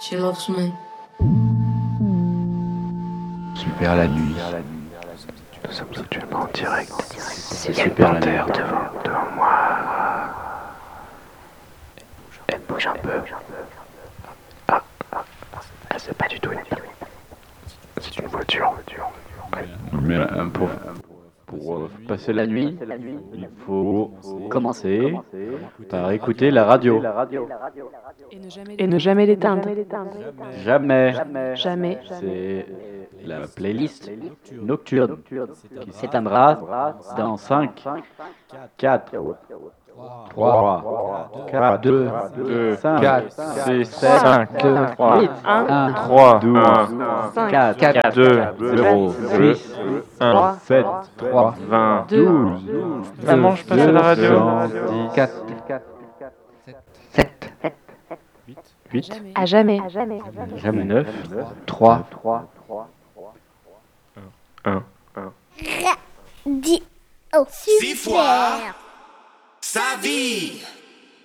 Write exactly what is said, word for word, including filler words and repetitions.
She loves me. Super la nuit. Nous sommes actuellement en direct. C'est super la nuit devant, devant moi. Elle bouge un peu. Ah, ah, ah, c'est pas du tout une c'est une voiture. Ouais. Mais euh, pour, pour euh, passer la nuit, il faut commencer par écouter la radio. Et ne jamais l'éteindre. Jamais. Jamais. C'est la playlist nocturne qui s'éteindra dans cinq, quatre, trois, quatre, deux, cinq, quatre, six, cinq, sept, trois, huit, un, trois, douze, cinq, quatre, deux, zéro, six, un, sept, trois, vingt. douze, Maman, je passe à la radio. quatre, sept, huit, À jamais. jamais neuf, trois, un. Dis oh Six fois sa vie.